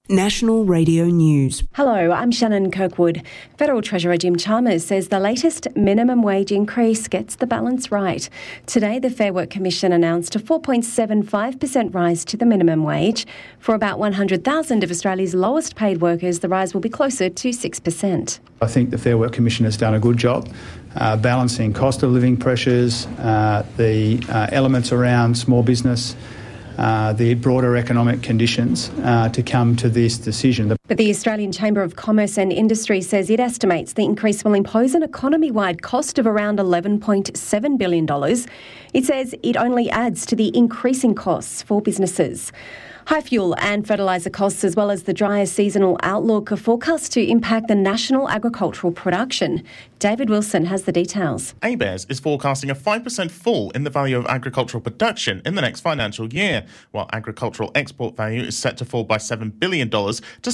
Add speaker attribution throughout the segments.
Speaker 1: National Radio News.
Speaker 2: Hello, I'm Shannon Kirkwood. Federal Treasurer Jim Chalmers says the latest minimum wage increase gets the balance right. Today, the Fair Work Commission announced a 4.75% rise to the minimum wage. For about 100,000 of Australia's lowest paid workers, the rise will be closer to 6%.
Speaker 3: I think the Fair Work Commission has done a good job balancing cost of living pressures, the elements around small business, the broader economic conditions to come to this decision.
Speaker 2: But the Australian Chamber of Commerce and Industry says it estimates the increase will impose an economy-wide cost of around $11.7 billion. It says it only adds to the increasing costs for businesses. High fuel and fertiliser costs, as well as the drier seasonal outlook, are forecast to impact the national agricultural production. David Wilson has the details.
Speaker 4: ABARES is forecasting a 5% fall in the value of agricultural production in the next financial year, while agricultural export value is set to fall by $7 billion to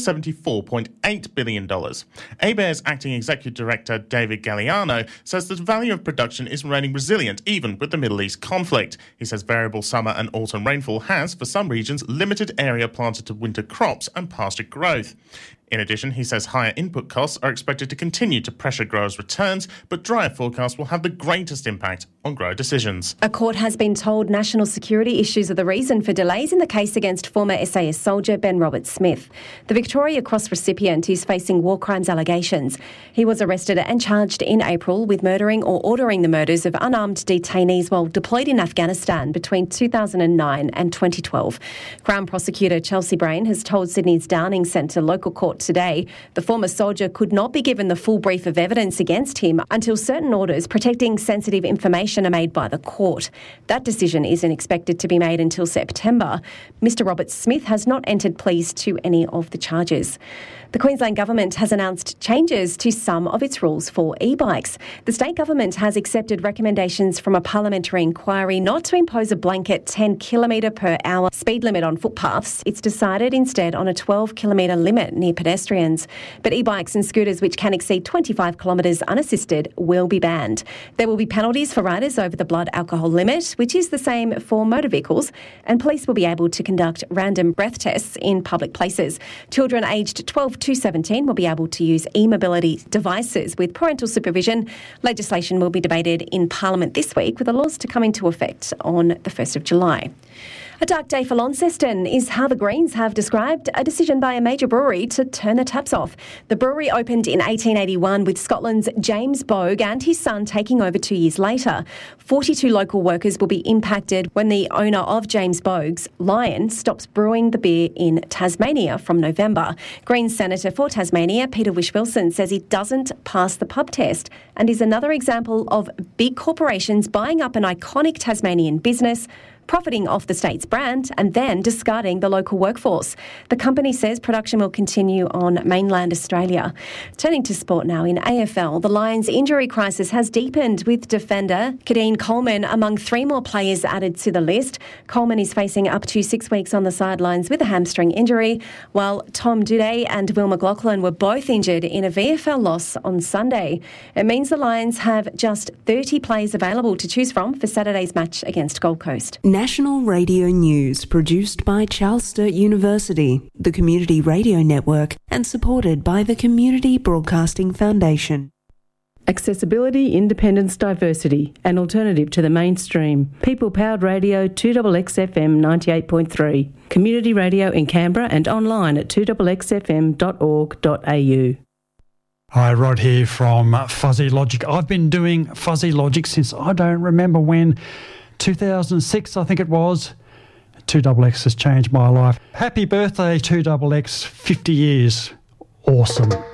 Speaker 4: $74.8 billion. ABARES Acting Executive Director David Galliano says the value of production is remaining resilient even with the Middle East conflict. He says variable summer and autumn rainfall has, for some regions, limited area planted to winter crops and pasture growth. In addition, he says higher input costs are expected to continue to pressure growers' returns, but drier forecasts will have the greatest impact on grower decisions.
Speaker 2: A court has been told national security issues are the reason for delays in the case against former SAS soldier Ben Roberts-Smith. The Victoria Cross recipient is facing war crimes allegations. He was arrested and charged in April with murdering or ordering the murders of unarmed detainees while deployed in Afghanistan between 2009 and 2012. Crown Prosecutor Chelsea Brain has told Sydney's Downing Centre local court today the former soldier could not be given the full brief of evidence against him until certain orders protecting sensitive information are made by the court. That decision isn't expected to be made until September. Mr Roberts-Smith has not entered pleas to any of the charges. The Queensland Government has announced changes to some of its rules for e-bikes. The state government has accepted recommendations from a parliamentary inquiry not to impose a blanket 10 km/h speed limit on footpaths. It's decided instead on a 12 km limit near pedestrians. But e-bikes and scooters which can exceed 25 kilometres unassisted will be banned. There will be penalties for riders over the blood alcohol limit, which is the same for motor vehicles, and police will be able to conduct random breath tests in public places. Children aged 12 to 17 will be able to use e-mobility devices with parental supervision. Legislation will be debated in Parliament this week, with the laws to come into effect on the 1st of July. A dark day for Launceston is how the Greens have described a decision by a major brewery to turn the taps off. The brewery opened in 1881 with Scotland's James Bogue and his son taking over 2 years later. 42 local workers will be impacted when the owner of James Bogue's, Lion, stops brewing the beer in Tasmania from November. Greens Senator for Tasmania, Peter Whish-Wilson, says it doesn't pass the pub test and is another example of big corporations buying up an iconic Tasmanian business, profiting off the state's brand and then discarding the local workforce. The company says production will continue on mainland Australia. Turning to sport now, in AFL, the Lions' injury crisis has deepened with defender Kadeen Coleman among 3 more players added to the list. Coleman is facing up to 6 weeks on the sidelines with a hamstring injury, while Tom Doedee and Will McLaughlin were both injured in a VFL loss on Sunday. It means the Lions have just 30 players available to choose from for Saturday's match against Gold Coast.
Speaker 1: National Radio News, produced by Charles Sturt University, the Community Radio Network, and supported by the Community Broadcasting Foundation.
Speaker 5: Accessibility, independence, diversity, an alternative to the mainstream. People-powered radio, 2XXFM 98.3. Community radio in Canberra and online at 2XXFM.org.au.
Speaker 6: Hi, Rod here from Fuzzy Logic. I've been doing Fuzzy Logic since I don't remember when. 2006, I think it was. 2XX has changed my life. Happy birthday, 2XX, 50 years. Awesome.